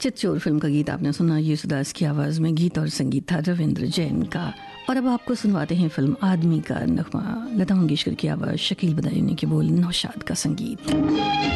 Chitchor film का गीत आपने सुना येसुदास की आवाज़ में। गीत और संगीत था रविंद्र जैन का। और अब आपको सुनवाते हैं फिल्म आदमी का नगमा, लता मंगेशकर की आवाज़, शकील बदायूनी के बोल, नौशाद का संगीत।